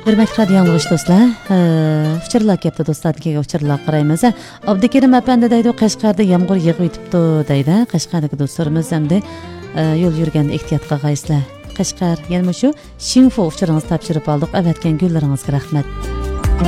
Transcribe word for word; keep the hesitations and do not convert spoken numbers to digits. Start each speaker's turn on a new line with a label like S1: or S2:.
S1: Hürmetli radyo yanılgıç dostlar, uçurlar kepti dostlar, dikege uçurlar qaraymiz. Abdikerim efendi deydi, Qashqarda yağmur yığıp yetipti deydi. Qashqardagi dostlarimiz hamda yo'l yurganda ehtiyotga qaysizlar. Qashqar, yana shu Shinfo uchuringizni topshirib oldik. Avatgan gullaringizga rahmat.